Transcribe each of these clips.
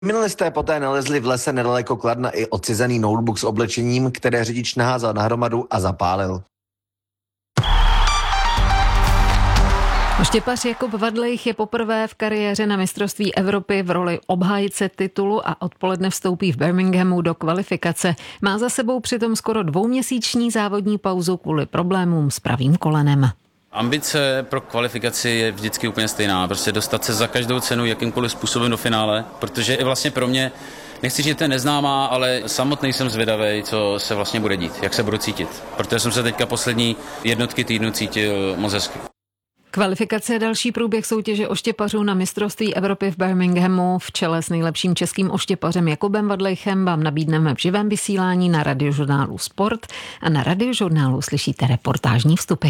Kriminalisté poté nalezli v lese nedaleko Kladna i odcizený notebook s oblečením, které řidič naházel na hromadu a zapálil. Oštěpař Jakub Vadlejch je poprvé v kariéře na mistrovství Evropy v roli obhájce titulu a odpoledne vstoupí v Birminghamu do kvalifikace. Má za sebou přitom skoro 2měsíční závodní pauzu kvůli problémům s pravým kolenem. Ambice pro kvalifikaci je vždycky úplně stejná, prostě dostat se za každou cenu jakýmkoliv způsobem do finále, protože i vlastně pro mě, nechci říct, že to je neznámá, ale samotný jsem zvědavý, co se vlastně bude dít, jak se budu cítit, protože jsem se teďka poslední jednotky týdnu cítil moc hezky. Kvalifikace je další průběh soutěže oštěpařů na mistrovství Evropy v Birminghamu. V čele s nejlepším českým oštěpařem Jakubem Vadlejchem vám nabídneme v živém vysílání na Radiožurnálu Sport a na Radiožurnálu slyšíte reportážní vstupy.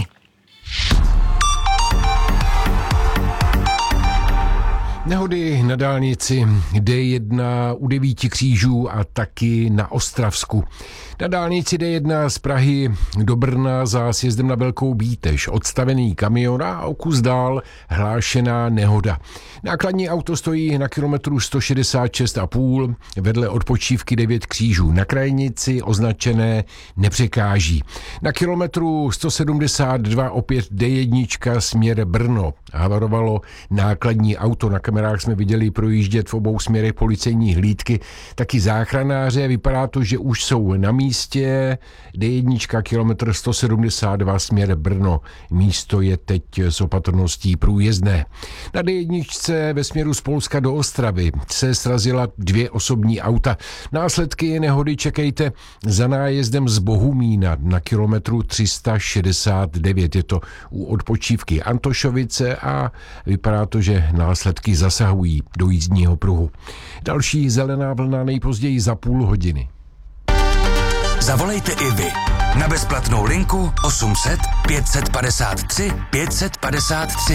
Nehody na dálnici D1 u 9 Křížů a taky na Ostravsku. Na dálnici D1 z Prahy do Brna za sjezdem na Velkou Bítež odstavený kamion a o kus dál hlášená nehoda. Nákladní auto stojí na kilometru 166,5 vedle odpočívky 9 Křížů. Na krajnici označené nepřekáží. Na kilometru 172 opět D1 směr Brno. Havarovalo nákladní auto. Na kamerách jsme viděli projíždět v obou směrech policejní hlídky, taky záchranáře. Vypadá to, že už jsou na místě. D1 kilometr 172 směr Brno. Místo je teď s opatrností průjezdné. Na D1 ve směru z Polska do Ostravy se srazila 2 osobní auta. Následky nehody čekejte za nájezdem z Bohumína na kilometru 369. Je to u odpočívky Antošovice a vypadá to, že následky zasahují do jízdního pruhu. Další zelená vlna nejpozději za půl hodiny. Zavolejte i vy na bezplatnou linku 800 553 553.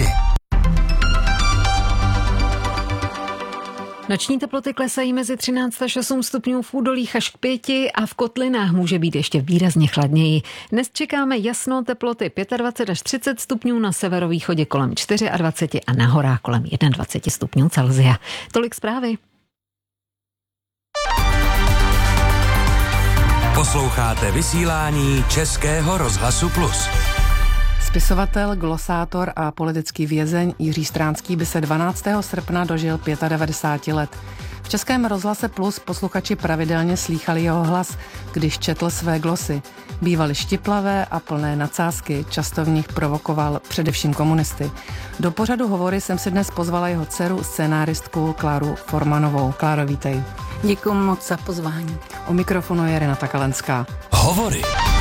Noční teploty klesají mezi 13 až 8 stupňů v údolích až k 5 a v kotlinách může být ještě výrazně chladněji. Dnes čekáme jasno, teploty 25 až 30 stupňů, na severovýchodě kolem 24 a na horách kolem 21 stupňů Celsia. Tolik zprávy. Posloucháte vysílání Českého rozhlasu Plus. Spisovatel, glosátor a politický vězeň Jiří Stránský by se 12. srpna dožil 95 let. V Českém rozhlase Plus posluchači pravidelně slýchali jeho hlas, když četl své glosy. Bývaly štiplavé a plné nadsázky, často v nich provokoval především komunisty. Do pořadu Hovory jsem si dnes pozvala jeho dceru, scénáristku Kláru Formanovou. Kláro, vítej. Děkuji moc za pozvání. U mikrofonu je Renata Kalenská. Hovory.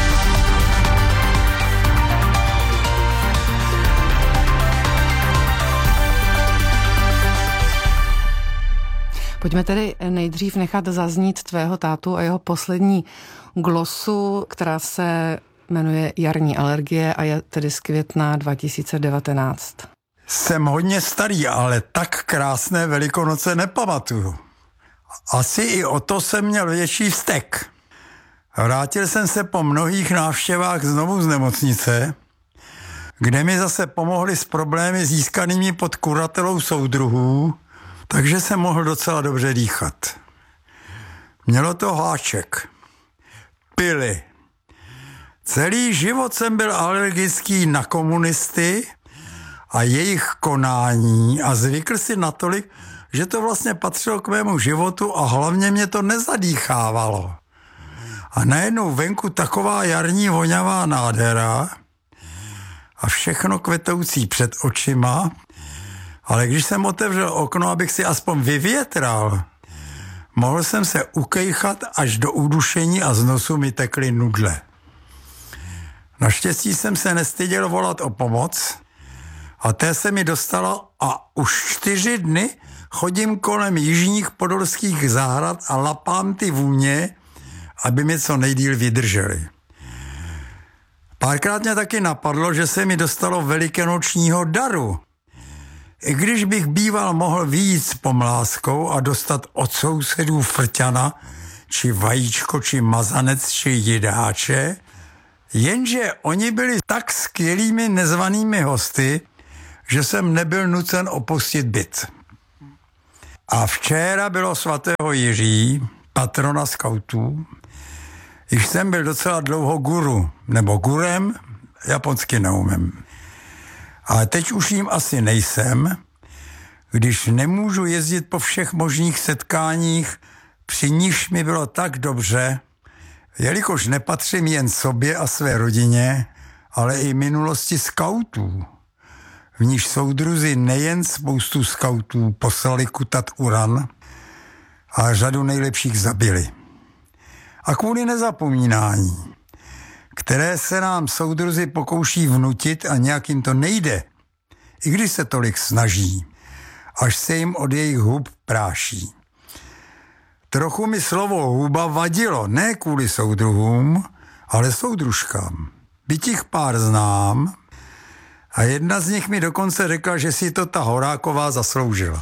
Pojďme tedy nejdřív nechat zaznít tvého tátu a jeho poslední glosu, která se jmenuje Jarní alergie a je tedy z května 2019. Jsem hodně starý, ale tak krásné Velikonoce nepamatuju. Asi i o to jsem měl větší vztek. Vrátil jsem se po mnohých návštěvách znovu z nemocnice, kde mi zase pomohli s problémy získanými pod kuratelou soudruhů, takže jsem mohl docela dobře dýchat. Mělo to háček. Pily. Celý život jsem byl alergický na komunisty a jejich konání a zvykl si natolik, že to vlastně patřilo k mému životu a hlavně mě to nezadýchávalo. A najednou venku taková jarní voňavá nádhera a všechno kvetoucí před očima, ale když jsem otevřel okno, abych si aspoň vyvětral, mohl jsem se ukejchat až do udušení a z nosu mi tekly nudle. Naštěstí jsem se nestyděl volat o pomoc a té se mi dostala a už 4 dny chodím kolem jižních podolských zahrad a lapám ty vůně, aby mi co nejdýl vydrželi. Párkrát mě taky napadlo, že se mi dostalo velikonočního daru. I když bych býval mohl vyjít s pomláskou a dostat od sousedů frťana, či vajíčko, či mazanec, či jidáče, jenže oni byli tak skvělými nezvanými hosty, že jsem nebyl nucen opustit byt. A včera bylo svatého Jiří, patrona skautů. Již jsem byl docela dlouho guru, nebo gurem, japonsky neumím. Ale teď už jim asi nejsem, když nemůžu jezdit po všech možných setkáních, při nichž mi bylo tak dobře, jelikož nepatřím jen sobě a své rodině, ale i minulosti skautů. V níž soudruzi nejen spoustu skautů poslali kutat uran, ale řadu nejlepších zabili. A kvůli nezapomínání, které se nám soudruzi pokouší vnutit a nějak jim to nejde, i když se tolik snaží, až se jim od jejich hub práší. Trochu mi slovo huba vadilo, ne kvůli soudruhům, ale soudružkám. Byť jich pár znám a jedna z nich mi dokonce řekla, že si to ta Horáková zasloužila.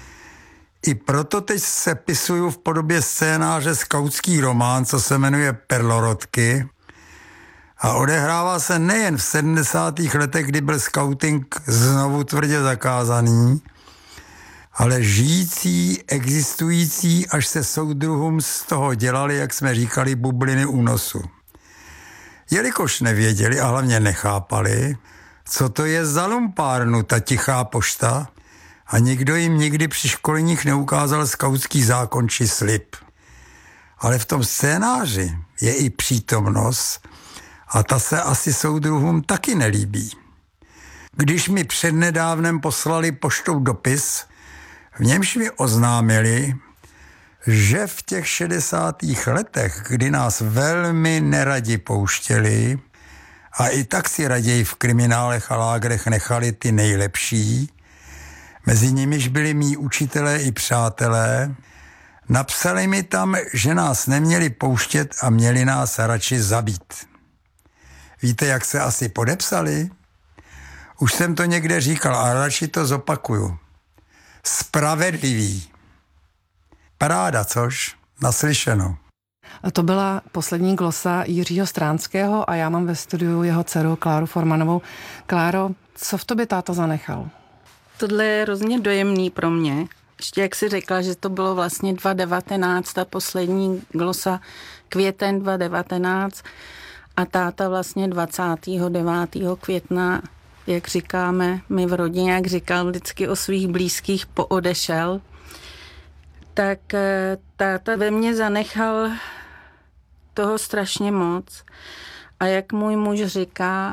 I proto teď sepisuju v podobě scénáře skautský román, co se jmenuje Perlorodky a odehrává se nejen v 70. letech, kdy byl skauting znovu tvrdě zakázaný, ale žijící, existující, až se soudruhům z toho dělali, jak jsme říkali, bubliny únosu. Jelikož nevěděli a hlavně nechápali, co to je za lumpárnu, ta tichá pošta, a nikdo jim nikdy při školeních neukázal skautský zákon či slib. Ale v tom scénáři je i přítomnost a ta se asi soudruhům taky nelíbí. Když mi přednedávnem poslali poštou dopis, v němž mi oznámili, že v těch 60. letech, kdy nás velmi neradi pouštěli a i tak si raději v kriminálech a lágrech nechali ty nejlepší, mezi nimiž byli mí učitelé i přátelé, napsali mi tam, že nás neměli pouštět a měli nás radši zabít. Víte, jak se asi podepsali? Už jsem to někde říkal a radši to zopakuju. Spravedlivý. Paráda, což? Naslyšeno. A to byla poslední glosa Jiřího Stránského a já mám ve studiu jeho dceru Kláru Formanovou. Kláro, co v tobě táta zanechal? Tohle je hrozně dojemný pro mě. Ještě jak jsi řekla, že to bylo vlastně 2019, ta poslední glosa, květen 2019 a táta vlastně 29. května, jak říkáme my v rodině, jak říkal vždycky o svých blízkých, poodešel, tak táta ve mně zanechal toho strašně moc. A jak můj muž říká,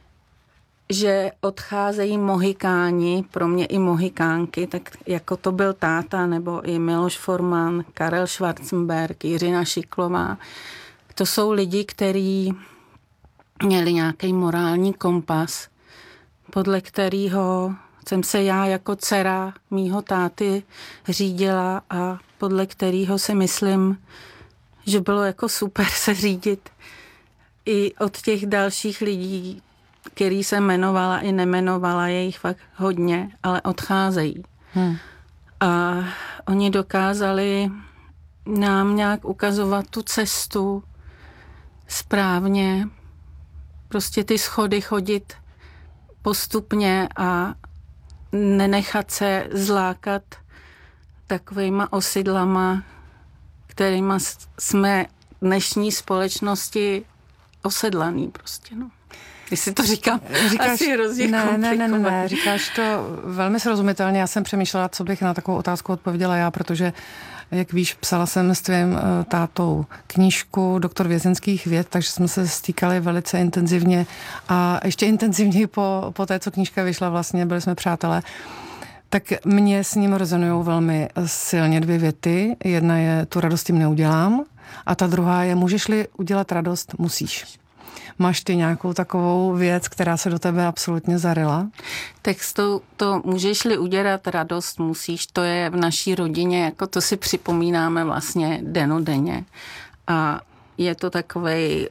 že odcházejí mohikáni, pro mě i mohikánky, tak jako to byl táta, nebo i Miloš Forman, Karel Schwarzenberg, Jiřina Šiklová. To jsou lidi, kteří měli nějaký morální kompas, podle kterého jsem se já jako dcera mýho táty řídila a podle kterého si myslím, že bylo jako super se řídit i od těch dalších lidí, který se jmenovala i nemenovala, je jich fakt hodně, ale odcházejí. A oni dokázali nám nějak ukazovat tu cestu správně, prostě ty schody chodit postupně a nenechat se zlákat takovejma osidlama, kterýma jsme dnešní společnosti osedlaný prostě, no. Když si to říkám, asi hrozně komplikované. Ne, říkáš to velmi srozumitelně. Já jsem přemýšlela, co bych na takovou otázku odpověděla já, protože, jak víš, psala jsem s tvým tátou knížku Doktor vězeňských věd, takže jsme se stýkali velice intenzivně a ještě intenzivněji po té, co knížka vyšla, vlastně byli jsme přátelé. Tak mě s ním rezonují velmi silně dvě věty. Jedna je, tu radost tím neudělám, a ta druhá je, můžeš-li udělat radost, musíš. Máš ty nějakou takovou věc, která se do tebe absolutně zaryla? Textu to můžeš-li udělat radost, musíš, to je v naší rodině, jako to si připomínáme vlastně dennodenně. A je to takovej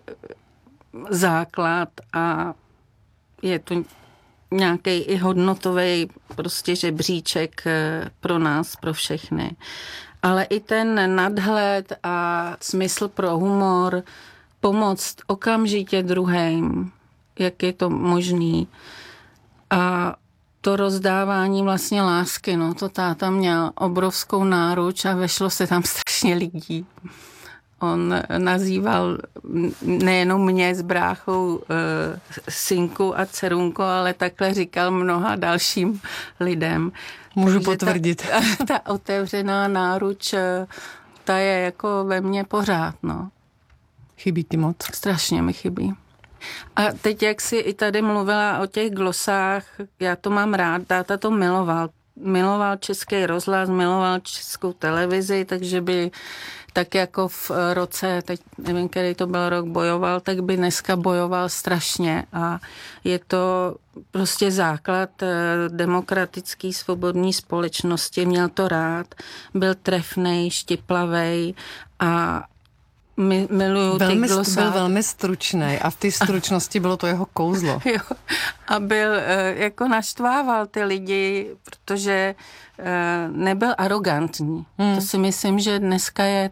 základ a je to nějaký i hodnotový prostě žebříček pro nás, pro všechny. Ale i ten nadhled a smysl pro humor, pomoct okamžitě druhým, jak je to možný. A to rozdávání vlastně lásky, no, to táta měl obrovskou náruč a vešlo se tam strašně lidí. On nazýval nejenom mě s bráchou synku a dcerunku, ale takhle říkal mnoha dalším lidem. Můžu potvrdit. Ta otevřená náruč, ta je jako ve mně pořád, no. Chybí ti moc? Strašně mi chybí. A teď, jak jsi i tady mluvila o těch glosách, já to mám rád, táta to miloval. Miloval Český rozhlas, miloval Českou televizi, takže by tak jako v roce, teď nevím, který to byl rok, bojoval, tak by dneska bojoval strašně a je to prostě základ demokratický svobodní společnosti, měl to rád, byl trefnej, štiplavej a miluju ty glosáky. Byl velmi stručný a v té stručnosti bylo to jeho kouzlo. Jo, a byl, jako naštvával ty lidi, protože nebyl arrogantní. To si myslím, že dneska je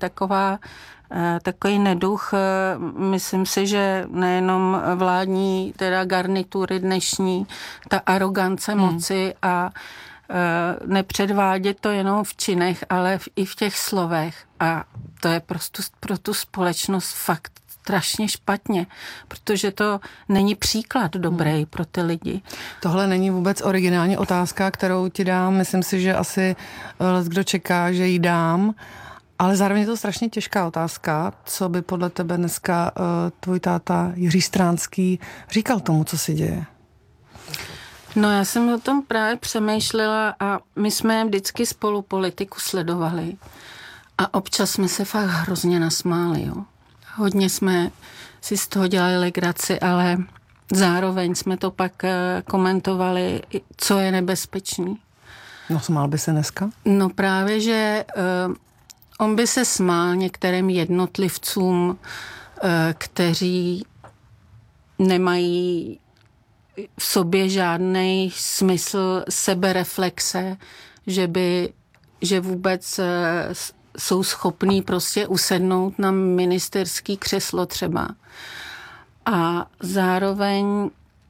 takový neduch. Myslím si, že nejenom vládní teda garnitury dnešní, ta arogance moci a nepředvádět to jenom v činech, ale i v těch slovech. A to je prostě pro tu společnost fakt strašně špatně, protože to není příklad dobrý pro ty lidi. Tohle není vůbec originální otázka, kterou ti dám. Myslím si, že asi kdo čeká, že ji dám, ale zároveň je to strašně těžká otázka. Co by podle tebe dneska tvůj táta Jiří Stránský říkal tomu, co se děje? No, já jsem o tom právě přemýšlela a my jsme vždycky spolu politiku sledovali a občas jsme se fakt hrozně nasmáli, jo. Hodně jsme si z toho dělali legraci, ale zároveň jsme to pak komentovali, co je nebezpečný. No, smál by se dneska? No právě, že on by se smál některým jednotlivcům, kteří nemají v sobě žádný smysl sebereflexe, že vůbec jsou schopní prostě usednout na ministerský křeslo třeba. A zároveň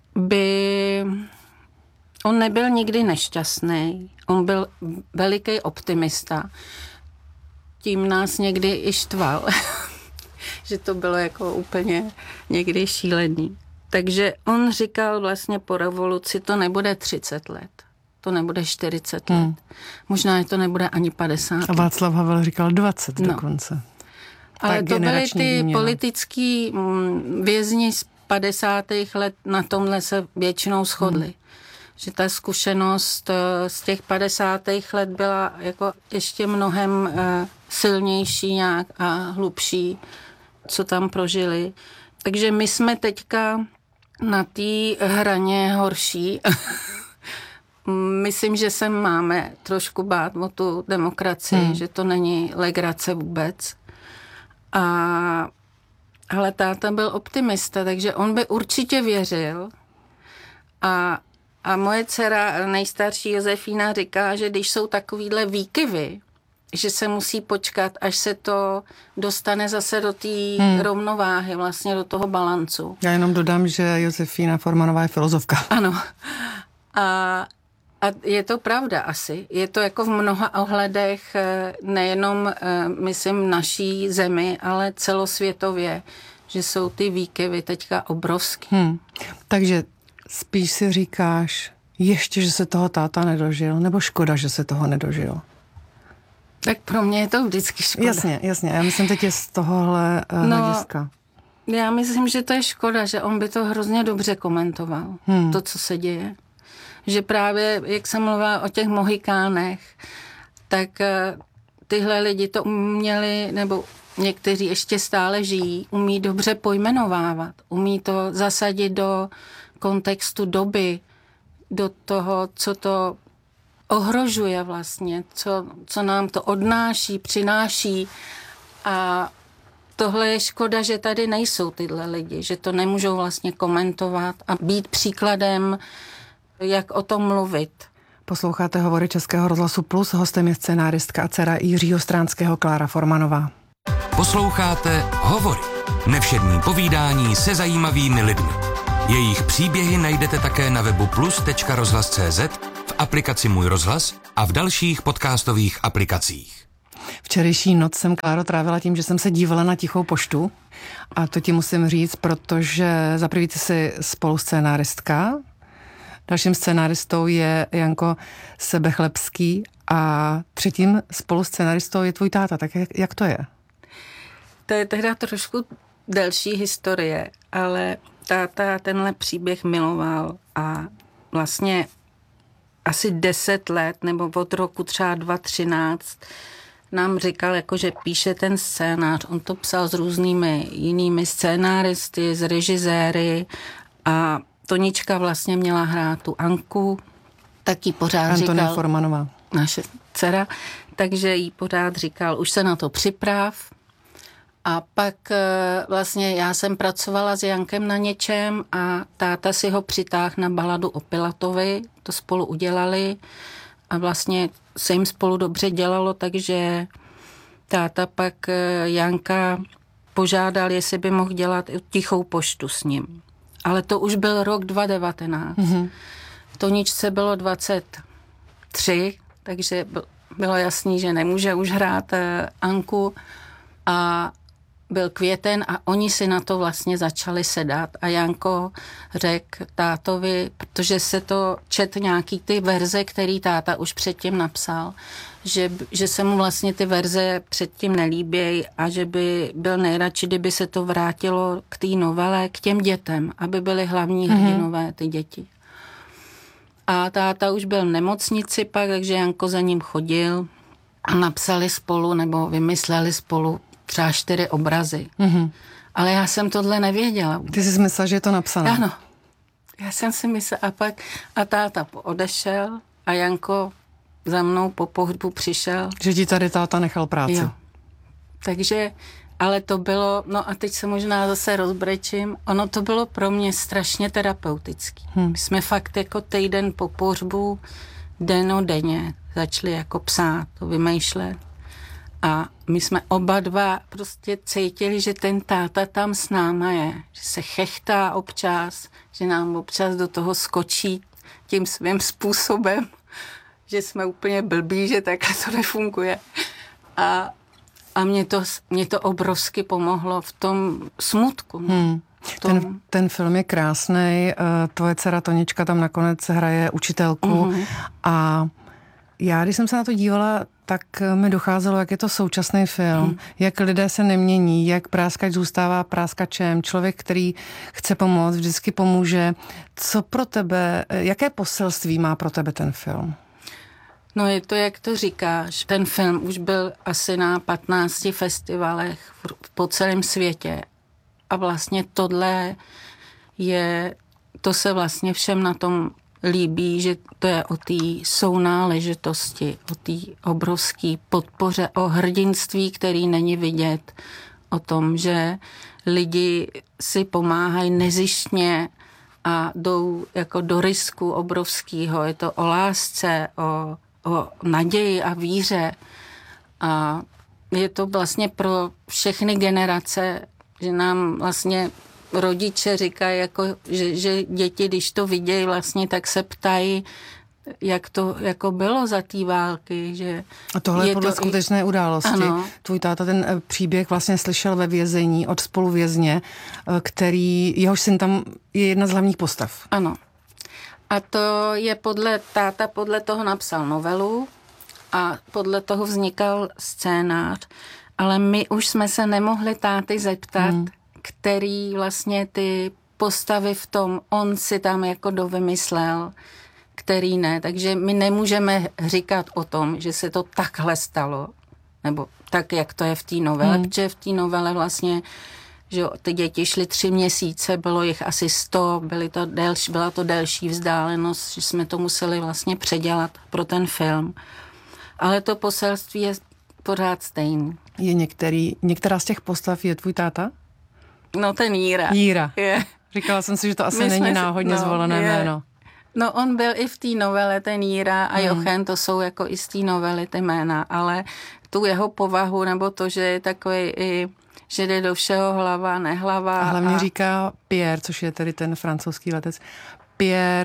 on nebyl nikdy nešťastný, on byl veliký optimista. Tím nás někdy i štval, že to bylo jako úplně někdy šílený. Takže on říkal vlastně po revoluci, to nebude 30 let, to nebude 40 let, možná to nebude ani 50 let. A Václav Havel říkal 20 dokonce. Ale to byly ty politický vězni z 50. let, na tomhle se většinou shodli. Že ta zkušenost z těch 50. let byla jako ještě mnohem silnější nějak a hlubší, co tam prožili. Takže my jsme teďka na té hraně horší. Myslím, že se máme trošku bát o tu demokracii, že to není legrace vůbec. Ale táta byl optimista, takže on by určitě věřil. A moje dcera, nejstarší Josefína, říká, že když jsou takovýhle výkyvy, že se musí počkat, až se to dostane zase do té rovnováhy, vlastně do toho balancu. Já jenom dodám, že Josefína Formanová je filozofka. Ano. A je to pravda asi. Je to jako v mnoha ohledech nejenom, myslím, naší zemi, ale celosvětově, že jsou ty výkyvy teďka obrovský. Takže spíš si říkáš, ještě, že se toho táta nedožil, nebo škoda, že se toho nedožil? Tak pro mě je to vždycky škoda. Jasně. Já myslím teď je z tohohle hlediska. Já myslím, že to je škoda, že on by to hrozně dobře komentoval, to, co se děje. Že právě, jak jsem mluvila o těch mohikánech, tak tyhle lidi to uměli, nebo někteří ještě stále žijí, umí dobře pojmenovávat, umí to zasadit do kontextu doby, do toho, co to ohrožuje vlastně, co nám to odnáší, přináší. A tohle je škoda, že tady nejsou tyhle lidi, že to nemůžou vlastně komentovat a být příkladem, jak o tom mluvit. Posloucháte hovory Českého rozhlasu Plus, hostem je scenáristka a dcera Jiřího Stránského Klára Formanová. Posloucháte Hovory. Nevšední povídání se zajímavými lidmi. Jejich příběhy najdete také na webu plus.rozhlas.cz aplikaci Můj rozhlas a v dalších podcastových aplikacích. Včerejší noc jsem, Kláro, trávila tím, že jsem se dívala na Tichou poštu a to ti musím říct, protože za první ty jsi spoluscénáristka, dalším scénáristou je Janko Sebechlebský a třetím spoluscénáristou je tvůj táta, tak jak to je? To je teda trošku delší historie, ale táta tenhle příběh miloval a vlastně asi 10 let, nebo od roku třeba 2013 nám říkal, jako, že píše ten scénář. On to psal s různými jinými scénáristy, s režiséry a Tonička vlastně měla hrát tu Anku, tak jí pořád Antonie říkal, Formanová, naše dcera, takže jí pořád říkal, už se na to připrav. A pak vlastně já jsem pracovala s Jankem na něčem a táta si ho přitáhl na baladu o Pilatovi, to spolu udělali a vlastně se jim spolu dobře dělalo, takže táta pak Janka požádal, jestli by mohl dělat Tichou poštu s ním. Ale to už byl rok 2019. Mm-hmm. Toničce bylo 23, takže bylo jasný, že nemůže už hrát Anku a byl květen a oni si na to vlastně začali sedat a Janko řekl tátovi, protože se to čet nějaký ty verze, který táta už předtím napsal, že se mu vlastně ty verze předtím nelíbějí a že by byl nejradši, kdyby se to vrátilo k té novele, k těm dětem, aby byly hlavní hrdinové ty děti. A táta už byl v nemocnici pak, takže Janko za ním chodil a napsali spolu nebo vymysleli spolu třeba 4 obrazy. Mm-hmm. Ale já jsem tohle nevěděla. Ty jsi myslela, že je to napsané? Ano. Já jsem si myslela a táta odešel a Janko za mnou po pohřbu přišel. Že ti tady táta nechal práci. Jo. Takže, ale to bylo, no a teď se možná zase rozbrečím, ono to bylo pro mě strašně terapeutický. My jsme fakt jako týden po pohřbu denně začali jako psát, to vymýšlet. A my jsme oba dva prostě cítili, že ten táta tam s náma je, že se chechtá občas, že nám občas do toho skočí tím svým způsobem, že jsme úplně blbí, že takhle to nefunguje. A mě to obrovsky pomohlo v tom smutku. Ten film je krásnej, tvoje dcera Tonička tam nakonec hraje učitelku a já, když jsem se na to dívala, tak mi docházelo, jak je to současný film, jak lidé se nemění, jak práskač zůstává práskačem, člověk, který chce pomoct, vždycky pomůže. Co pro tebe, jaké poselství má pro tebe ten film? No je to, jak to říkáš. Ten film už byl asi na 15 festivalech po celém světě a vlastně tohle to se vlastně všem na tom líbí, že to je o té sounáležitosti, o té obrovské podpoře, o hrdinství, který není vidět, o tom, že lidi si pomáhají nezištně a jdou jako do risku obrovského. Je to o lásce, o naději a víře. A je to vlastně pro všechny generace, že nám vlastně rodiče říkají, jako, že děti, když to vidějí vlastně, tak se ptají, jak to jako bylo za té války. Že a tohle je podle skutečné události. Ano. Tvůj táta ten příběh vlastně slyšel ve vězení od spoluvězně, jehož syn tam je jedna z hlavních postav. Ano. A to je podle toho napsal novelu a podle toho vznikal scénář. Ale my už jsme se nemohli táty zeptat, který vlastně ty postavy v tom on si tam jako dovymyslel, který ne. Takže my nemůžeme říkat o tom, že se to takhle stalo, nebo tak, jak to je v té novele, protože v té novele vlastně, že ty děti šly 3 měsíce, bylo jich asi 100, byla to delší vzdálenost, že jsme to museli vlastně předělat pro ten film. Ale to poselství je pořád stejný. Některá z těch postav je tvůj táta? No ten Jíra. Je. Říkala jsem si, že to asi není náhodně zvolené jméno. No on byl i v té novele, ten Jíra a Jochen, to jsou jako i z té novely ty jména, ale tu jeho povahu, nebo to, že je takový i, že jde do všeho hlava, nehlava. A hlavně říká Pierre, což je tedy ten francouzský letec. Pierre,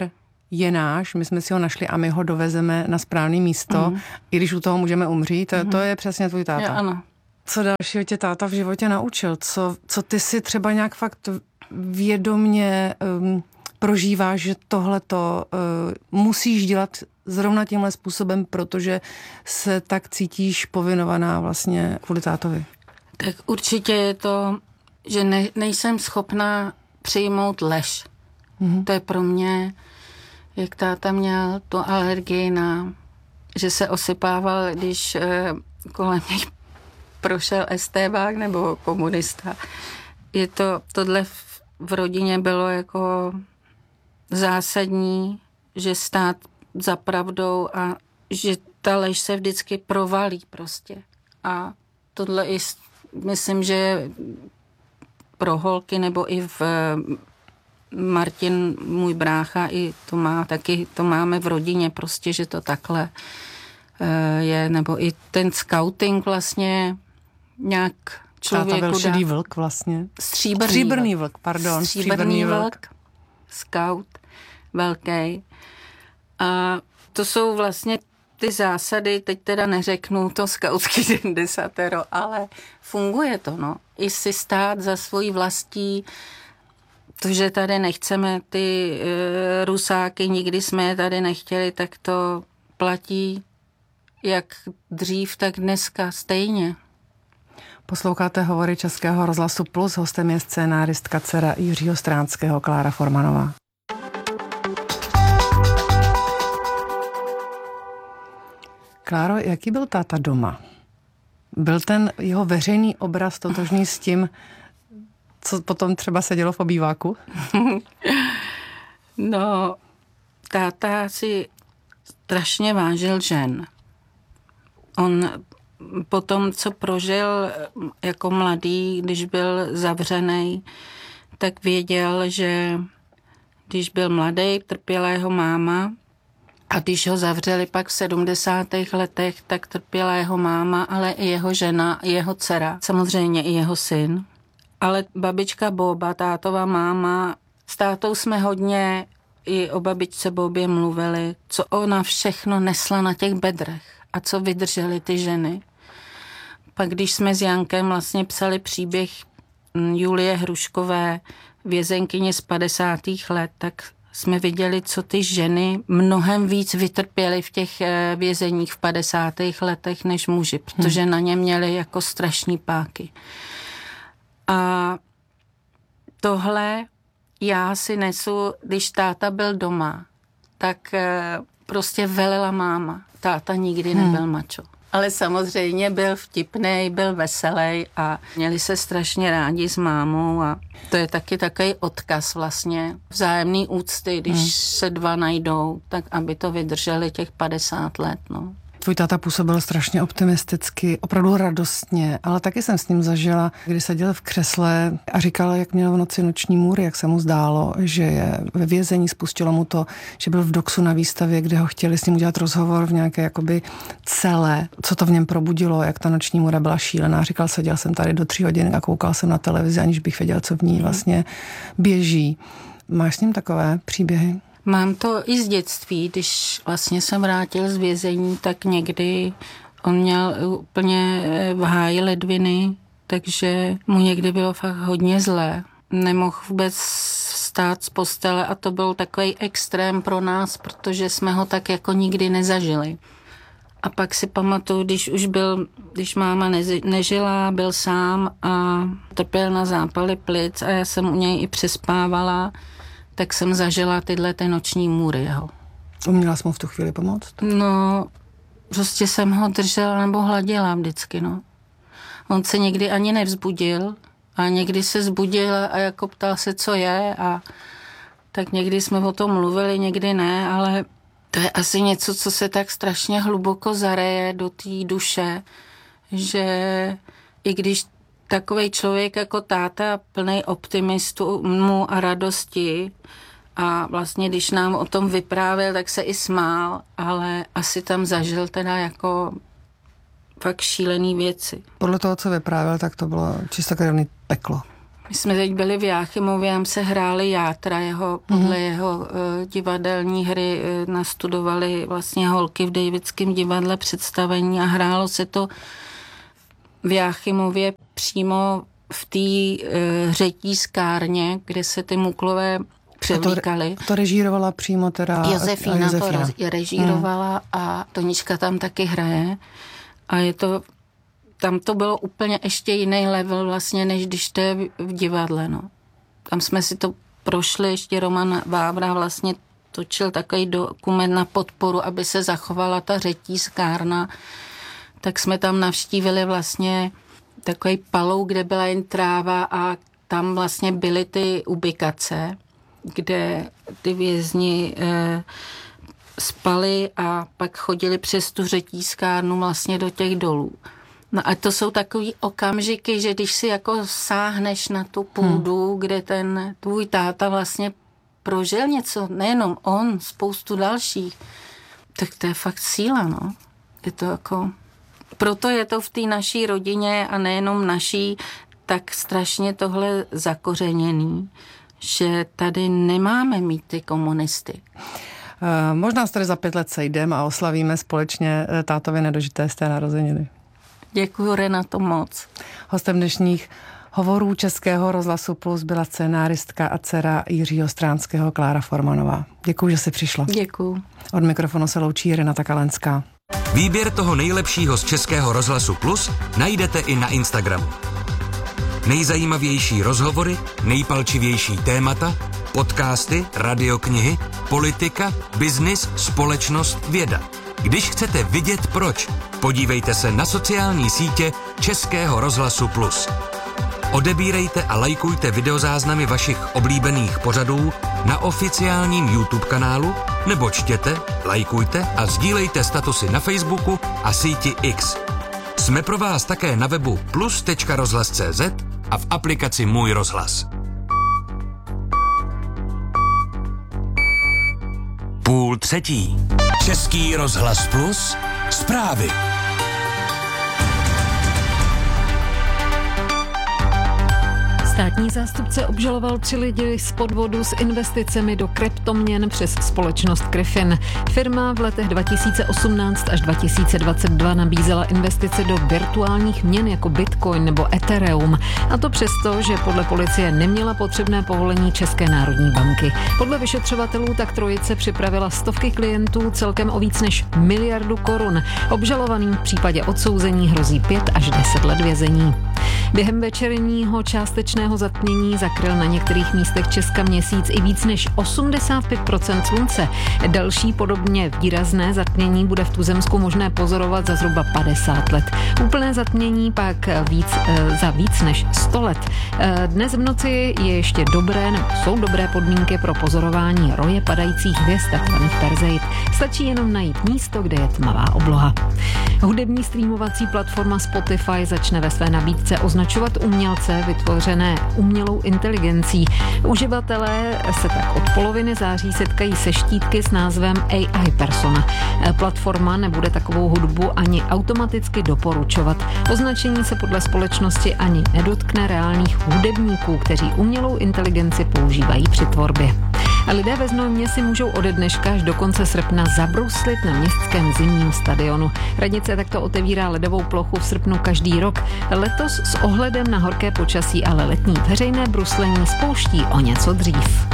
je náš, my jsme si ho našli a my ho dovezeme na správné místo, i když u toho můžeme umřít. To je přesně tvůj táta. Jo, ano. Co dalšího tě táta v životě naučil? Co ty si třeba nějak fakt vědomně prožíváš, že tohleto musíš dělat zrovna tímhle způsobem, protože se tak cítíš povinovaná vlastně kvůli tátovi? Tak určitě je to, že nejsem schopná přijmout lež. To je pro mě, jak táta měl tu alergii že se osypával, když kolem něj prošel estébák nebo komunista. Tohle v rodině bylo jako zásadní, že stát za pravdou a že ta lež se vždycky provalí prostě. A tohle i myslím, že pro holky nebo i Martin, můj brácha, i to má taky, to máme v rodině prostě, že to takhle je, nebo i ten scouting vlastně nějak člověku táta byl šedý vlk vlastně. Stříbrný vlk, pardon. Stříbrný vlk. Scout velký. A to jsou vlastně ty zásady, teď teda neřeknu to skautský desatero, ale funguje to, no. I si stát za svojí vlastí, to, že tady nechceme ty Rusáky, nikdy jsme je tady nechtěli, tak to platí jak dřív, tak dneska stejně. Posloucháte hovory Českého rozhlasu Plus, hostem je scénáristka dcera Jiřího Stránského, Klára Formanová. Kláro, jaký byl táta doma? Byl ten jeho veřejný obraz totožný s tím, co potom třeba se dělo v obýváku? No, táta si strašně vážil žen. On po tom, co prožil jako mladý, když byl zavřený, tak věděl, že když byl mladý, trpěla jeho máma a když ho zavřeli pak v 70. letech, tak trpěla jeho máma, ale i jeho žena, i jeho dcera, samozřejmě i jeho syn. Ale babička Boba, tátova máma, s tátou jsme hodně i o babičce Bobě mluvili, co ona všechno nesla na těch bedrech a co vydržely ty ženy. Pak když jsme s Jankem vlastně psali příběh Julie Hruškové, vězenkyně z 50. let, tak jsme viděli, co ty ženy mnohem víc vytrpěly v těch vězeních v 50. letech než muži, protože na ně měli jako strašný páky. A tohle já si nesu, když táta byl doma, tak prostě velila máma. Táta nikdy nebyl mačo. Ale samozřejmě byl vtipnej, byl veselý a měli se strašně rádi s mámou a to je taky takový odkaz vlastně vzájemný úcty, když se dva najdou, tak aby to vydrželi těch 50 let, no. Tvůj táta působil strašně optimisticky, opravdu radostně, ale taky jsem s ním zažila, kdy seděl v křesle a říkal, jak měl v noci noční můry, jak se mu zdálo, že je ve vězení, spustilo mu to, že byl v Doxu na výstavě, kde ho chtěli s ním udělat rozhovor v nějaké jakoby celé, co to v něm probudilo, jak ta noční můra byla šílená. Říkal, seděl jsem tady do 3 hodin a koukal jsem na televizi, aniž bych věděl, co v ní vlastně běží. Máš s ním takové příběhy? Mám to i z dětství, když vlastně jsem vrátil z vězení, tak někdy on měl úplně v háji ledviny, takže mu někdy bylo fakt hodně zlé. Nemohl vůbec vstát z postele a to byl takový extrém pro nás, protože jsme ho tak jako nikdy nezažili. A pak si pamatuju, když máma nežila, byl sám a trpěl na zápaly plic a já jsem u něj i přespávala, tak jsem zažila tyhle noční můry jeho. Uměla jsi mu v tu chvíli pomoct? No, prostě jsem ho držela nebo hladila vždycky, no. On se někdy ani nevzbudil a někdy se zbudil a jako ptal se, co je a tak někdy jsme o tom mluvili, někdy ne, ale to je asi něco, co se tak strašně hluboko zareje do té duše, že i když takovej člověk jako táta, plnej optimismu a radosti a vlastně když nám o tom vyprávěl, tak se i smál, ale asi tam zažil teda jako fakt šílený věci. Podle toho, co vyprávěl, tak to bylo čistokrevné peklo. My jsme teď byli v Jáchymově, tam se hráli játra, podle jeho divadelní hry nastudovali vlastně holky v Davidském divadle představení a hrálo se to v Jáchymově přímo v té řetízkárně, kde se ty muklové převlíkaly. To režírovala přímo teda Josefína to režírovala a Tonička tam taky hraje a je to, tam to bylo úplně ještě jiný level vlastně, než když to je v divadle, no. Tam jsme si to prošli, ještě Roman Vávra vlastně točil takový dokument na podporu, aby se zachovala ta řetízkárna, tak jsme tam navštívili vlastně takový palouk, kde byla jen tráva a tam vlastně byly ty ubikace, kde ty vězni spali a pak chodili přes tu řetízkárnu vlastně do těch dolů. No a to jsou takový okamžiky, že když si jako sáhneš na tu půdu, kde ten tvůj táta vlastně prožil něco, nejenom on, spoustu dalších, tak to je fakt síla, no. Je to jako... Proto je to v té naší rodině a nejenom naší tak strašně tohle zakořeněný, že tady nemáme mít ty komunisty. Možná se tady za 5 let sejdeme a oslavíme společně tátově nedožité z té narozeniny. Děkuju, Renato, moc. Hostem dnešních hovorů Českého rozhlasu Plus byla scénáristka a dcera Jiřího Stránského Klára Formanová. Děkuju, že jsi přišla. Děkuju. Od mikrofonu se loučí Renata Kalenská. Výběr toho nejlepšího z Českého rozhlasu Plus najdete i na Instagramu. Nejzajímavější rozhovory, nejpalčivější témata, podcasty, radioknihy, politika, biznis, společnost, věda. Když chcete vidět proč, podívejte se na sociální sítě Českého rozhlasu Plus. Odebírejte a lajkujte videozáznamy vašich oblíbených pořadů na oficiálním YouTube kanálu nebo čtěte, lajkujte a sdílejte statusy na Facebooku a síti X. Jsme pro vás také na webu plus.rozhlas.cz a v aplikaci Můj rozhlas. 2:30. Český rozhlas Plus. Zprávy. Státní zástupce obžaloval 3 lidi z podvodu s investicemi do kryptoměn přes společnost Griffin. Firma v letech 2018 až 2022 nabízela investice do virtuálních měn jako Bitcoin nebo Ethereum. A to přesto, že podle policie neměla potřebné povolení České národní banky. Podle vyšetřovatelů tak trojice připravila stovky klientů celkem o víc než 1 miliardu korun. Obžalovaným v případě odsouzení hrozí 5 až 10 let vězení. Během večerního částečného zatmění zakryl na některých místech Česka měsíc i víc než 85% slunce. Další podobně výrazné zatmění bude v tuzemsku možné pozorovat za zhruba 50 let. Úplné zatmění pak za víc než 100 let. Dnes v noci je ještě jsou dobré podmínky pro pozorování roje padajících hvězd, takzvaných Perseid. Stačí jenom najít místo, kde je tmavá obloha. Hudební streamovací platforma Spotify začne ve své nabídce označovat umělce vytvořené umělou inteligencí. Uživatelé se tak od poloviny září setkají se štítky s názvem AI Persona. Platforma nebude takovou hudbu ani automaticky doporučovat. Označení se podle společnosti ani nedotkne reálných hudebníků, kteří umělou inteligenci používají při tvorbě. A lidé ve Znojmě si můžou ode dneška až do konce srpna zabruslit na městském zimním stadionu. Radnice takto otevírá ledovou plochu v srpnu každý rok. Letos s ohledem na horké počasí ale letní veřejné bruslení spouští o něco dřív.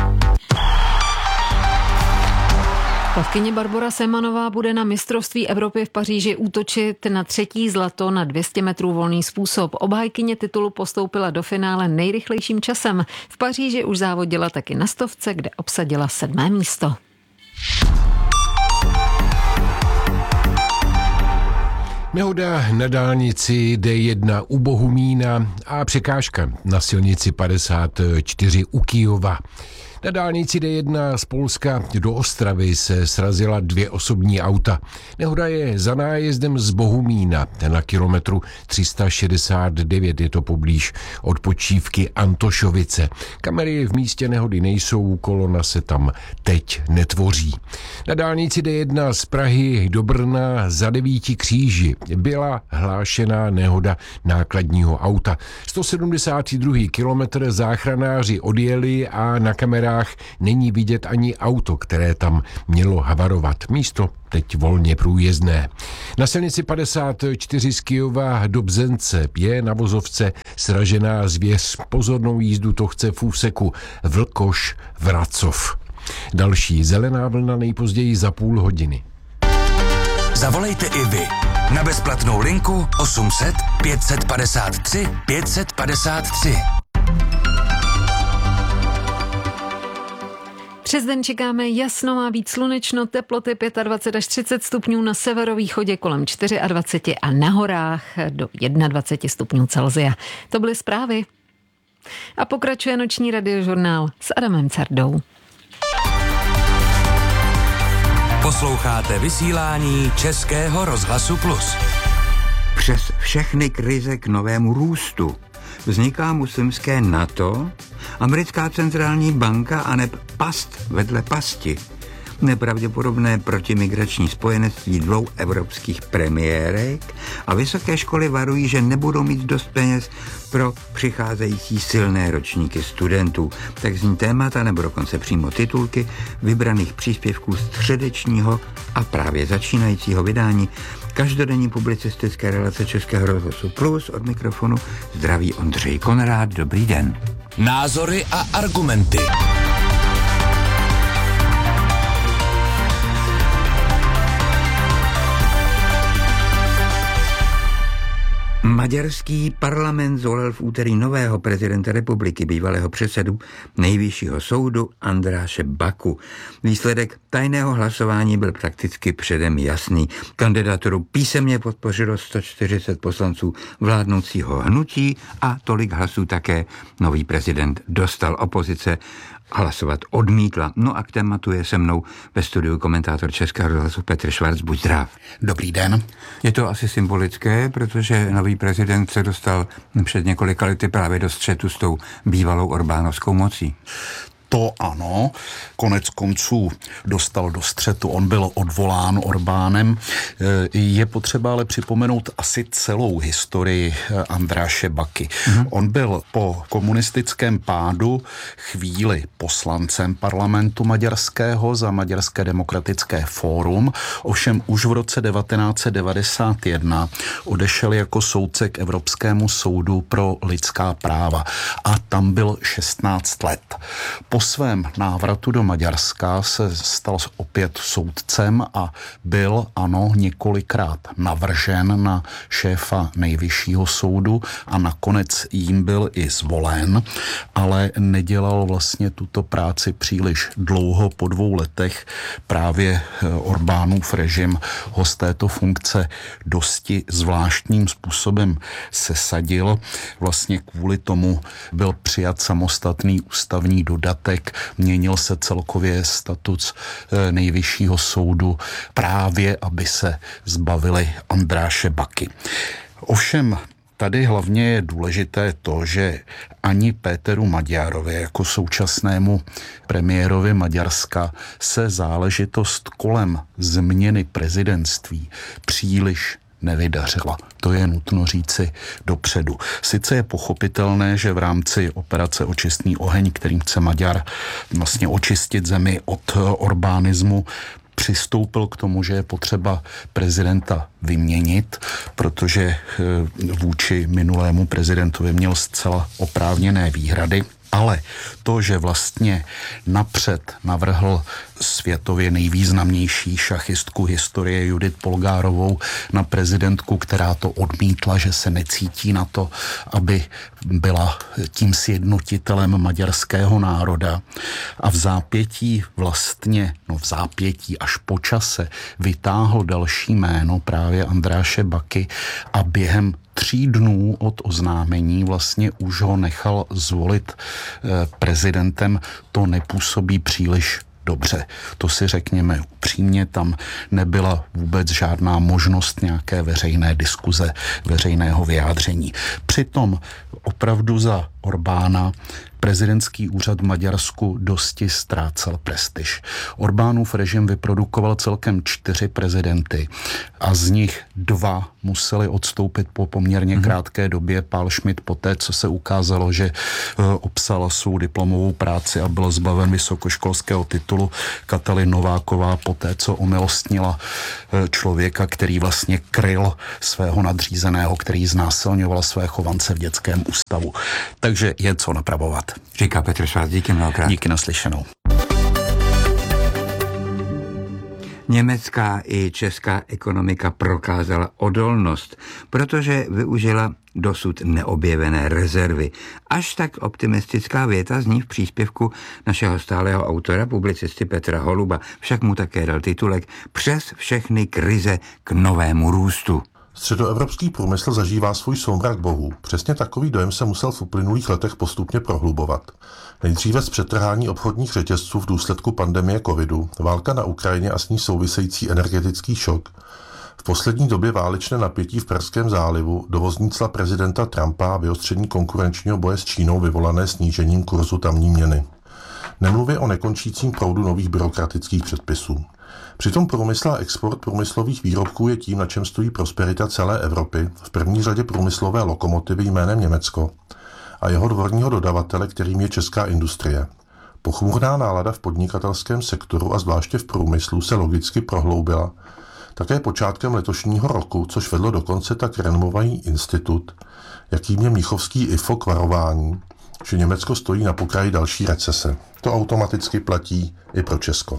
Plavkyně Barbora Semanová bude na mistrovství Evropy v Paříži útočit na 3. zlato na 200 metrů volný způsob. Obhájkyně titulu postoupila do finále nejrychlejším časem. V Paříži už závodila taky na 100, kde obsadila 7. místo. Nehoda na dálnici D1 u Bohumína a překážka na silnici 54 u Kyjova. Na dálnici D1 z Polska do Ostravy se srazila 2 osobní auta. Nehoda je za nájezdem z Bohumína na kilometru 369, je to poblíž odpočívky Antošovice. Kamery v místě nehody nejsou, kolona se tam teď netvoří. Na dálnici D1 z Prahy do Brna za 9 kříži byla hlášená nehoda nákladního auta. 172. kilometr záchranáři odjeli a na kamerách není vidět ani auto, které tam mělo havarovat. Místo teď volně průjezdné. Na silnici 54 z Kyjova do Bzence je na vozovce sražená zvěř. Pozornou jízdu to chce v úseku Vlkoš-Vracov. Další zelená vlna nejpozději za půl hodiny. Zavolejte i vy na bezplatnou linku 800 553 553. Přes den čekáme jasno, má být slunečno, teploty 25 až 30 stupňů, na severovýchodě kolem 24 a na horách do 21 stupňů Celsia. To byly zprávy. A pokračuje noční radiožurnál s Adamem Cardou. Posloucháte vysílání Českého rozhlasu Plus. Přes všechny krize k novému růstu vzniká muslimské NATO, americká centrální banka a neb past vedle pasti. Nepravděpodobné protimigrační spojenectví 2 evropských premiérek a vysoké školy varují, že nebudou mít dost peněz pro přicházející silné ročníky studentů. Tak zní témata nebo dokonce přímo titulky vybraných příspěvků středečního a právě začínajícího vydání každodenní publicistické relace Českého rozhlasu Plus. Od mikrofonu zdraví Ondřej Konrád. Dobrý den. Názory a argumenty. Maďarský parlament zvolil v úterý nového prezidenta republiky, bývalého předsedu Nejvyššího soudu Andráše Baku. Výsledek tajného hlasování byl prakticky předem jasný. Kandidaturu písemně podpořilo 140 poslanců vládnoucího hnutí a tolik hlasů také nový prezident dostal. Opozice hlasovat odmítla. No a k tématu je se mnou ve studiu komentátor Českého rozhlasu Petr Švarc. Buď zdrav. Dobrý den. Je to asi symbolické, protože nový prezident se dostal před několika lety právě do střetu s tou bývalou Orbánovskou mocí. To ano, konec konců dostal do střetu, on byl odvolán Orbánem. Je potřeba ale připomenout asi celou historii Andráše Baky. On byl po komunistickém pádu chvíli poslancem parlamentu maďarského za Maďarské demokratické fórum, ovšem už v roce 1991 odešel jako soudce k Evropskému soudu pro lidská práva a tam byl 16 let. Po svém návratu do Maďarska se stal opět soudcem a byl, ano, několikrát navržen na šéfa Nejvyššího soudu a nakonec jím byl i zvolen, ale nedělal vlastně tuto práci příliš dlouho. Po 2 letech právě Orbánův režim ho z této funkce dosti zvláštním způsobem sesadil. Vlastně kvůli tomu byl přijat samostatný ústavní dodatek, měnil se celkově statut Nejvyššího soudu právě, aby se zbavili Andráše Baky. Ovšem tady hlavně je důležité to, že ani Péteru Magyárovi jako současnému premiérovi Maďarska se záležitost kolem změny prezidentství příliš nevydařila. To je nutno říci dopředu. Sice je pochopitelné, že v rámci operace Očistný oheň, kterým chce Maďar vlastně očistit zemi od orbánismu, přistoupil k tomu, že je potřeba prezidenta vyměnit, protože vůči minulému prezidentovi měl zcela oprávněné výhrady. Ale to, že vlastně napřed navrhl světově nejvýznamnější šachistku historie Judith Polgárovou na prezidentku, která to odmítla, že se necítí na to, aby byla tím sjednotitelem maďarského národa. A v zápětí až po čase vytáhl další jméno právě Andráše Baky a během 3 dnů od oznámení vlastně už ho nechal zvolit prezidentem, to nepůsobí příliš dobře. To si řekněme upřímně, tam nebyla vůbec žádná možnost nějaké veřejné diskuze, veřejného vyjádření. Přitom opravdu za Orbána prezidentský úřad v Maďarsku dosti ztrácel prestiž. Orbánův režim vyprodukoval celkem 4 prezidenty a z nich 2 museli odstoupit po poměrně krátké době. Pál Schmidt poté, co se ukázalo, že obsala svou diplomovou práci a byl zbaven vysokoškolského titulu. Katalin Nováková poté, co omilostnila člověka, který vlastně kryl svého nadřízeného, který znásilňoval své chovance v dětském ústavu. Takže je co napravovat. Říká Petr Svác, díky mnohokrát. Díky, naslyšenou. Německá i česká ekonomika prokázala odolnost, protože využila dosud neobjevené rezervy. Až tak optimistická věta zní v příspěvku našeho stálého autora, publicisty Petra Holuba. Však mu také dal titulek Přes všechny krize k novému růstu. Středoevropský průmysl zažívá svůj soumrak bohů. Přesně takový dojem se musel v uplynulých letech postupně prohlubovat. Nejdříve z přetrhání obchodních řetězců v důsledku pandemie covidu, válka na Ukrajině a s ní související energetický šok. V poslední době válečné napětí v Perském zálivu, dovozní cla prezidenta Trumpa a vyostření konkurenčního boje s Čínou vyvolané snížením kurzu tamní měny. Nemluvě o nekončícím proudu nových byrokratických předpisů. Přitom průmysl a export průmyslových výrobků je tím, na čem stojí prosperita celé Evropy, v první řadě průmyslové lokomotivy jménem Německo a jeho dvorního dodavatele, kterým je česká industrie. Pochmurná nálada v podnikatelském sektoru a zvláště v průmyslu se logicky prohloubila také počátkem letošního roku, což vedlo dokonce tak renomovaný institut, jakým je mnichovský IFO k varování, že Německo stojí na pokraji další recese. To automaticky platí i pro Česko.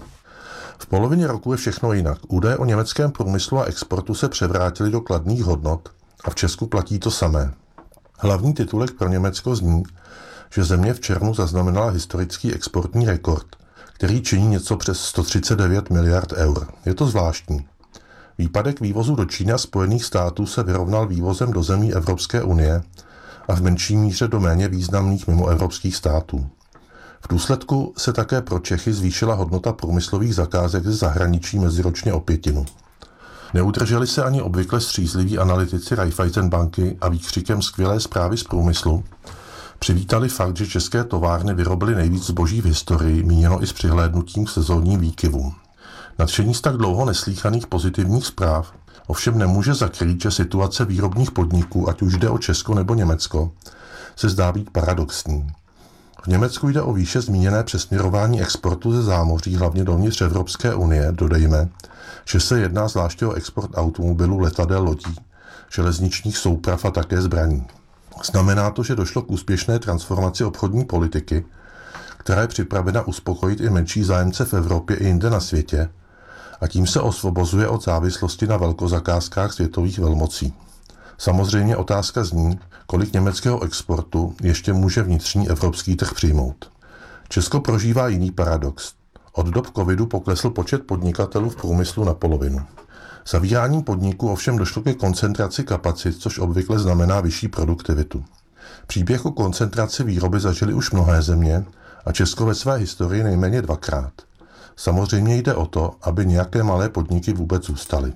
V polovině roku je všechno jinak. Údaje o německém průmyslu a exportu se převrátily do kladných hodnot a v Česku platí to samé. Hlavní titulek pro Německo zní, že země v červnu zaznamenala historický exportní rekord, který činí něco přes 139 miliard eur. Je to zvláštní. Výpadek vývozu do Číny a Spojených států se vyrovnal vývozem do zemí Evropské unie a v menší míře do méně významných mimoevropských států. V důsledku se také pro Čechy zvýšila hodnota průmyslových zakázek ze zahraničí meziročně o 1/5. Neudrželi se ani obvykle střízliví analytici Raiffeisenbanky a výkřikem skvělé zprávy z průmyslu přivítali fakt, že české továrny vyrobily nejvíc zboží v historii, míněno i s přihlédnutím k sezónním výkyvům. Nadšení z tak dlouho neslýchaných pozitivních zpráv ovšem nemůže zakrýt, že situace výrobních podniků, ať už jde o Česko nebo Německo, se zdá být paradoxní. V Německu jde o výše zmíněné přesměrování exportu ze zámoří, hlavně dovnitř Evropské unie. Dodejme, že se jedná zvláště o export automobilů, letadel, lodí, železničních souprav a také zbraní. Znamená to, že došlo k úspěšné transformaci obchodní politiky, která je připravena uspokojit i menší zájemce v Evropě i jinde na světě, a tím se osvobozuje od závislosti na velkozakázkách světových velmocí. Samozřejmě otázka zní, kolik německého exportu ještě může vnitřní evropský trh přijmout. Česko prožívá jiný paradox. Od dob covidu poklesl počet podnikatelů v průmyslu na polovinu. Zavíráním podniků ovšem došlo ke koncentraci kapacit, což obvykle znamená vyšší produktivitu. Příběh o koncentraci výroby zažili už mnohé země a Česko ve své historii nejméně 2krát. Samozřejmě jde o to, aby nějaké malé podniky vůbec zůstaly.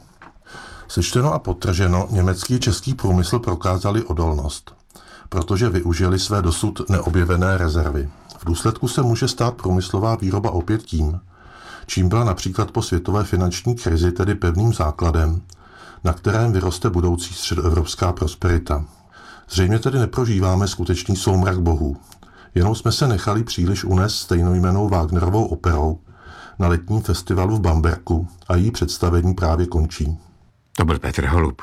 Sečteno a podtrženo, německý a český průmysl prokázali odolnost, protože využili své dosud neobjevené rezervy. V důsledku se může stát průmyslová výroba opět tím, čím byla například po světové finanční krizi, tedy pevným základem, na kterém vyroste budoucí středoevropská prosperita. Zřejmě tedy neprožíváme skutečný soumrak bohů. Jenom jsme se nechali příliš unést stejnojmennou Wagnerovou operou na letním festivalu v Bamberku a její představení právě končí. To byl Petr Holub.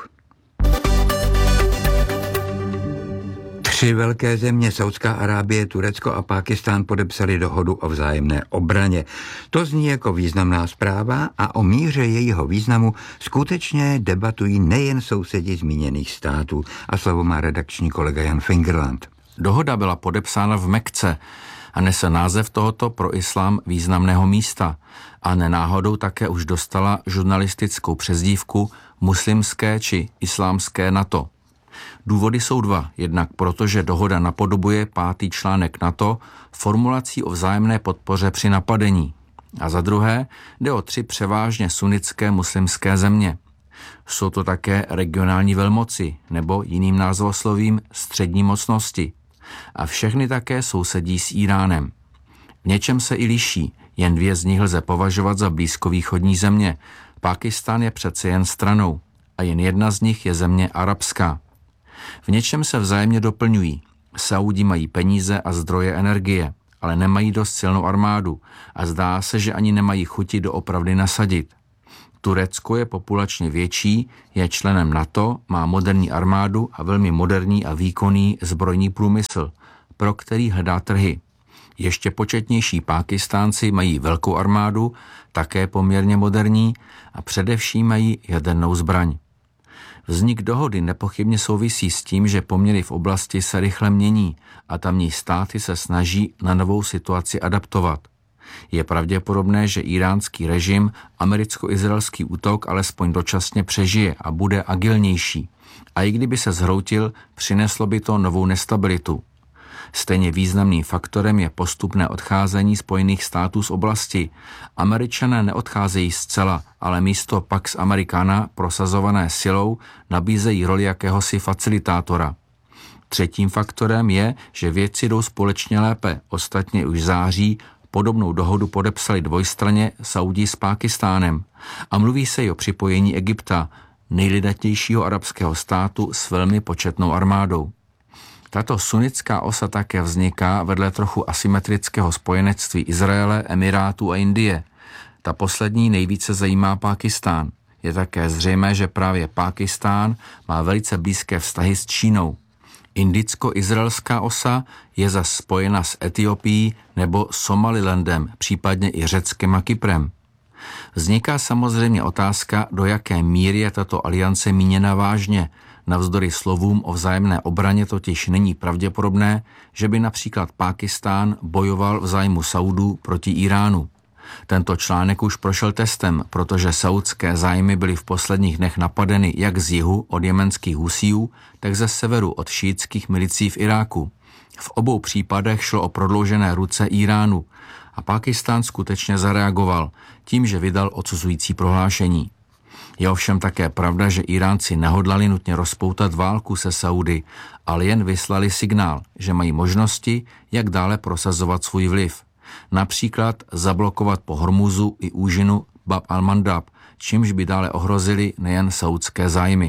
3 velké země, Saudská Arábie, Turecko a Pákistán, podepsali dohodu o vzájemné obraně. To zní jako významná zpráva a o míře jejího významu skutečně debatují nejen sousedi zmíněných států. A slovo má redakční kolega Jan Fingerland. Dohoda byla podepsána v Mekce a nese název tohoto pro islám významného místa a nenáhodou také už dostala žurnalistickou přezdívku muslimské či islámské NATO. Důvody jsou dva. Jednak protože dohoda napodobuje 5. článek NATO formulací o vzájemné podpoře při napadení. A za druhé jde o 3 převážně sunnické muslimské země. Jsou to také regionální velmoci, nebo jiným názvoslovím střední mocnosti. A všechny také sousedí s Iránem. V něčem se i liší, jen 2 z nich lze považovat za blízkovýchodní země. Pákistán je přece jen stranou a jen jedna z nich je země arabská. V něčem se vzájemně doplňují. Saudi mají peníze a zdroje energie, ale nemají dost silnou armádu a zdá se, že ani nemají chuti doopravdy nasadit. Turecko je populačně větší, je členem NATO, má moderní armádu a velmi moderní a výkonný zbrojní průmysl, pro který hledá trhy. Ještě početnější Pákistánci mají velkou armádu, také poměrně moderní a především mají jadernou zbraň. Vznik dohody nepochybně souvisí s tím, že poměry v oblasti se rychle mění a tamní státy se snaží na novou situaci adaptovat. Je pravděpodobné, že iránský režim americko-izraelský útok alespoň dočasně přežije a bude agilnější. A i kdyby se zhroutil, přineslo by to novou nestabilitu. Stejně významným faktorem je postupné odcházení Spojených států z oblasti. Američané neodcházejí zcela, ale místo Pax Americana prosazované silou nabízejí roli jakéhosi facilitátora. Třetím faktorem je, že věci jdou společně lépe. Ostatně už v září podobnou dohodu podepsali dvojstranně Saudi s Pákistánem a mluví se i o připojení Egypta, nejlidatějšího arabského státu s velmi početnou armádou. Tato sunnická osa také vzniká vedle trochu asymetrického spojenectví Izraele, Emirátů a Indie. Ta poslední nejvíce zajímá Pákistán. Je také zřejmé, že právě Pákistán má velice blízké vztahy s Čínou. Indicko-izraelská osa je zas spojena s Etiopií nebo Somalilandem, případně i Řeckem a Kyprem. Vzniká samozřejmě otázka, do jaké míry je tato aliance míněna vážně. Navzdory slovům o vzájemné obraně totiž není pravděpodobné, že by například Pákistán bojoval v zájmu Saudů proti Iránu. Tento článek už prošel testem, protože saudské zájmy byly v posledních dnech napadeny jak z jihu od jemenských Husíů, tak ze severu od šíitských milicí v Iráku. V obou případech šlo o prodloužené ruce Iránu a Pákistán skutečně zareagoval tím, že vydal odsuzující prohlášení. Je ovšem také pravda, že Iránci nehodlali nutně rozpoutat válku se Saudy, ale jen vyslali signál, že mají možnosti, jak dále prosazovat svůj vliv. Například zablokovat po Hormuzu i úžinu Bab al-Mandab, čímž by dále ohrozili nejen saudské zájmy.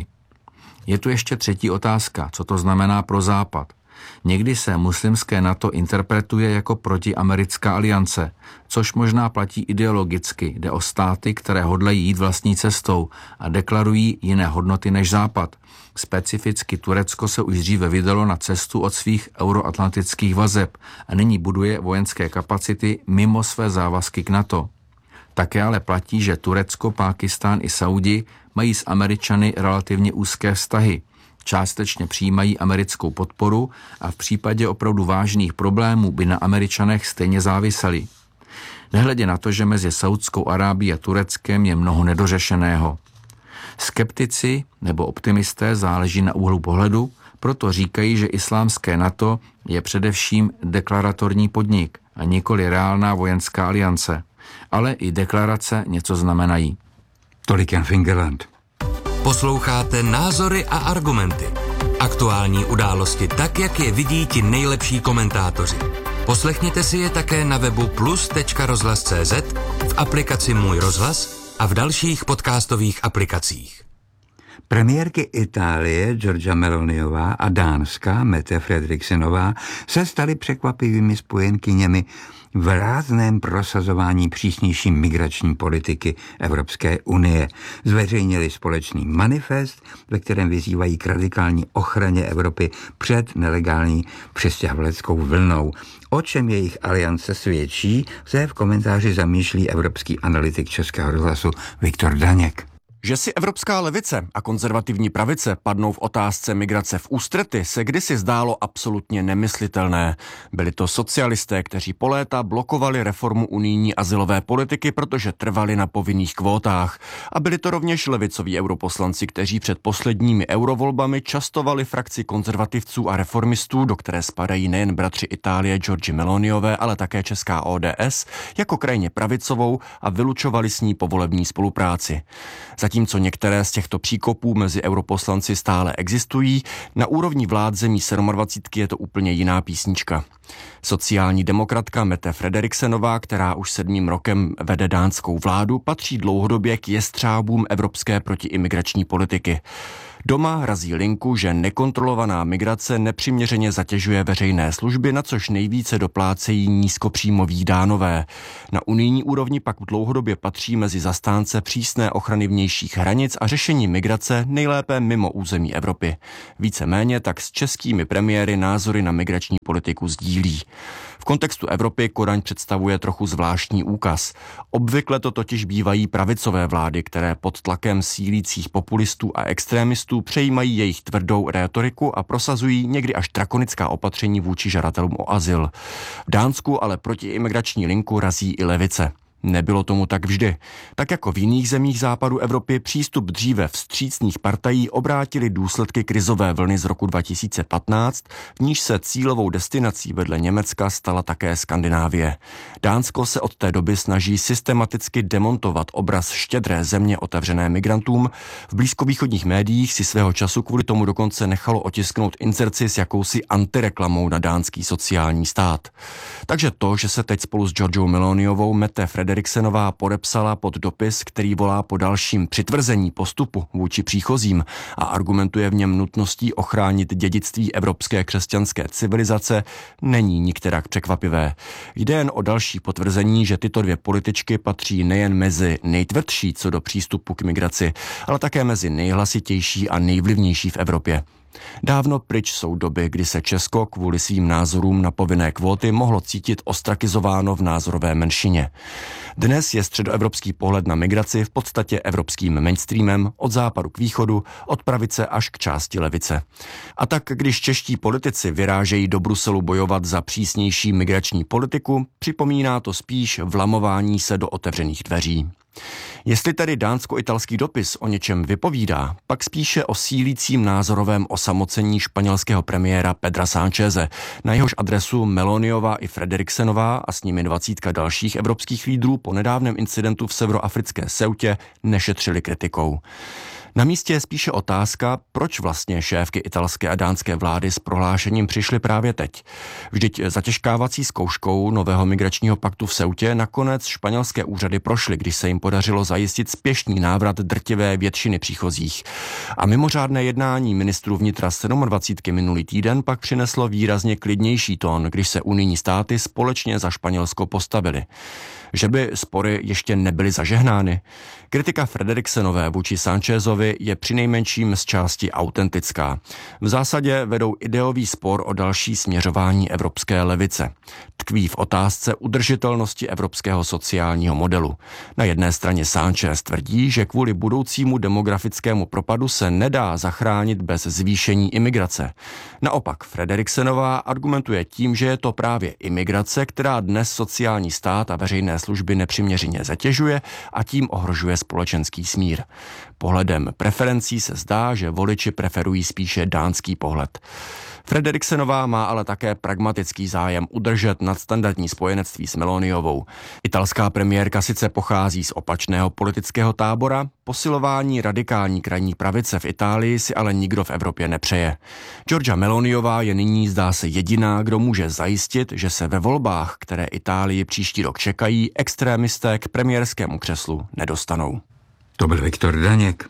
Je tu ještě třetí otázka, co to znamená pro Západ. Někdy se muslimské NATO interpretuje jako protiamerická aliance, což možná platí ideologicky. Jde o státy, které hodlají jít vlastní cestou a deklarují jiné hodnoty než Západ. Specificky Turecko se už dříve vydalo na cestu od svých euroatlantických vazeb a nyní buduje vojenské kapacity mimo své závazky k NATO. Také ale platí, že Turecko, Pákistán i Saudi mají s Američany relativně úzké vztahy. Částečně přijímají americkou podporu a v případě opravdu vážných problémů by na Američanech stejně záviseli. Nehledě na to, že mezi Saudskou Arábií a Tureckem je mnoho nedořešeného. Skeptici nebo optimisté, záleží na úhlu pohledu, proto říkají, že islámské NATO je především deklaratorní podnik a nikoli reálná vojenská aliance. Ale i deklarace něco znamenají. Tolik Jan Fingerland. Posloucháte Názory a argumenty. Aktuální události tak, jak je vidí ti nejlepší komentátoři. Poslechněte si je také na webu plus.rozhlas.cz, v aplikaci Můj rozhlas a v dalších podcastových aplikacích. Premiérky Itálie Giorgia Meloniová a Dánska Mette Frederiksenová se staly překvapivými spojenkyněmi v rázném prosazování přísnější migrační politiky Evropské unie. Zveřejnili společný manifest, ve kterém vyzývají k radikální ochraně Evropy před nelegální přistěhovaleckou vlnou. O čem jejich aliance svědčí, se v komentáři zamýšlí evropský analytik Českého rozhlasu Viktor Daněk. Že si evropská levice a konzervativní pravice padnou v otázce migrace v ústrety, se kdysi zdálo absolutně nemyslitelné. Byli to socialisté, kteří po léta blokovali reformu unijní azylové politiky, protože trvali na povinných kvótách. A byli to rovněž levicoví europoslanci, kteří před posledními eurovolbami častovali frakci konzervativců a reformistů, do které spadají nejen bratři Itálie Giorgi Meloniové, ale také česká ODS, jako krajně pravicovou a vylučovali s ní povolební spolupráci. Zatímco některé z těchto příkopů mezi europoslanci stále existují, na úrovni vlád zemí 27 je to úplně jiná písnička. Sociální demokratka Mette Frederiksenová, která už 7. rokem vede dánskou vládu, patří dlouhodobě k jestřábům evropské protiimigrační politiky. Doma razí linku, že nekontrolovaná migrace nepřiměřeně zatěžuje veřejné služby, na což nejvíce doplácejí nízkopříjmoví Dánové. Na unijní úrovni pak dlouhodobě patří mezi zastánce přísné ochrany vnějších hranic a řešení migrace nejlépe mimo území Evropy. Víceméně tak s českými premiéry názory na migrační politiku sdílí. V kontextu Evropy Kodaň představuje trochu zvláštní úkaz. Obvykle to totiž bývají pravicové vlády, které pod tlakem sílících populistů a extrémistů přejímají jejich tvrdou rétoriku a prosazují někdy až drakonická opatření vůči žadatelům o azyl. V Dánsku ale protiimigrační linku razí i levice. Nebylo tomu tak vždy. Tak jako v jiných zemích západu Evropy přístup dříve vstřícných partají obrátili důsledky krizové vlny z roku 2015, v níž se cílovou destinací vedle Německa stala také Skandinávie. Dánsko se od té doby snaží systematicky demontovat obraz štědré země otevřené migrantům. V blízkovýchodních médiích si svého času kvůli tomu dokonce nechalo otisknout inzerci s jakousi antireklamou na dánský sociální stát. Takže to, že se teď spolu s Giorgiou Meloniovou Mette Frederiksenová podepsala pod dopis, který volá po dalším přitvrzení postupu vůči příchozím a argumentuje v něm nutností ochránit dědictví evropské křesťanské civilizace, není nikterak překvapivé. Jde jen o další potvrzení, že tyto dvě političky patří nejen mezi nejtvrdší co do přístupu k migraci, ale také mezi nejhlasitější a nejvlivnější v Evropě. Dávno pryč jsou doby, kdy se Česko kvůli svým názorům na povinné kvóty mohlo cítit ostrakizováno v názorové menšině. Dnes je středoevropský pohled na migraci v podstatě evropským mainstreamem od západu k východu, od pravice až k části levice. A tak, když čeští politici vyrážejí do Bruselu bojovat za přísnější migrační politiku, připomíná to spíš vlamování se do otevřených dveří. Jestli tedy dánsko-italský dopis o něčem vypovídá, pak spíše o sílícím názorovém osamocení španělského premiéra Pedra Sáncheze, na jehož adresu Meloniová i Frederiksenová a s nimi 20 dalších evropských lídrů po nedávném incidentu v severoafrické Ceutě nešetřili kritikou. Na místě je spíše otázka, proč vlastně šéfky italské a dánské vlády s prohlášením přišly právě teď. Vždyť zatěžkávací zkouškou nového migračního paktu v Ceutě nakonec španělské úřady prošly, když se jim podařilo zajistit spěšný návrat drtivé většiny příchozích. A mimořádné jednání ministrů vnitra 27 minulý týden pak přineslo výrazně klidnější tón, když se unijní státy společně za Španělsko postavili. Že by spory ještě nebyly zažehnány? Kritika Frederiksenové vůči Sánchezovi je přinejmenším z části autentická. V zásadě vedou ideový spor o další směřování evropské levice. Tkví v otázce udržitelnosti evropského sociálního modelu. Na jedné straně Sánchez tvrdí, že kvůli budoucímu demografickému propadu se nedá zachránit bez zvýšení imigrace. Naopak Frederiksenová argumentuje tím, že je to právě imigrace, která dnes sociální stát a veřejné služby nepřiměřeně zatěžuje a tím ohrožuje společenský smír. Pohledem preferencí se zdá, že voliči preferují spíše dánský pohled. Frederiksenová má ale také pragmatický zájem udržet nadstandardní spojenectví s Meloniovou. Italská premiérka sice pochází z opačného politického tábora, posilování radikální krajní pravice v Itálii si ale nikdo v Evropě nepřeje. Giorgia Meloniová je nyní zdá se jediná, kdo může zajistit, že se ve volbách, které Itálii příští rok čekají, extrémisté k premiérskému křeslu nedostanou. To byl Viktor Daněk.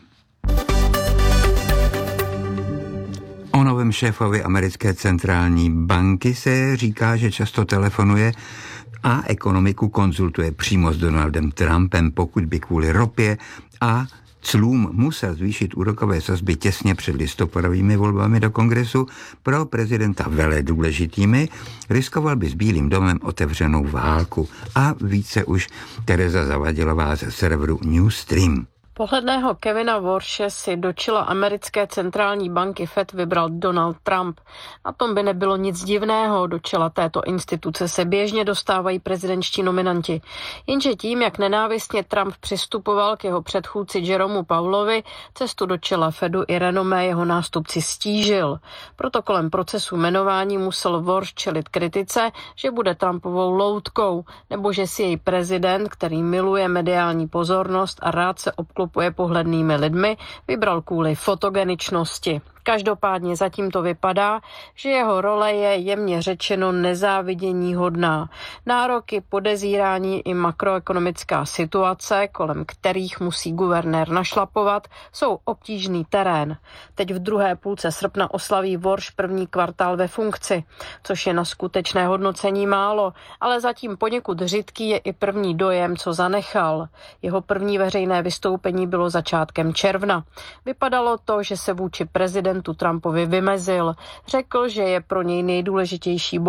O novém šéfovi americké centrální banky se říká, že často telefonuje a ekonomiku konzultuje přímo s Donaldem Trumpem, pokud by kvůli ropě a clům musel zvýšit úrokové sazby těsně před listopadovými volbami do kongresu, pro prezidenta vele důležitými, riskoval by s Bílým domem otevřenou válku. A více už Tereza Zavadilová ze serveru Newsstream. Pohledného Kevina Warshe si do čela americké centrální banky Fed vybral Donald Trump. Na tom by nebylo nic divného, do čela této instituce se běžně dostávají prezidentští nominanti. Jenže tím, jak nenávistně Trump přistupoval k jeho předchůdci Jeromeu Powellovi, cestu do čela Fedu i renomé jeho nástupci stížil. Proto kolem procesu jmenování musel Warsh čelit kritice, že bude Trumpovou loutkou, nebo že si jej prezident, který miluje mediální pozornost a rád se obklopuje pohlednými lidmi, vybral kvůli fotogeničnosti. Každopádně zatím to vypadá, že jeho role je jemně řečeno nezáviděníhodná. Nároky, podezírání i makroekonomická situace, kolem kterých musí guvernér našlapovat, jsou obtížný terén. Teď v druhé půlce srpna oslaví Warsh první kvartál ve funkci, což je na skutečné hodnocení málo, ale zatím poněkud řidký je i první dojem, co zanechal. Jeho první veřejné vystoupení bylo začátkem června. Vypadalo to, že se vůči prezidentu Trumpovi vymezil. Řekl, že je pro něj nejdůležitější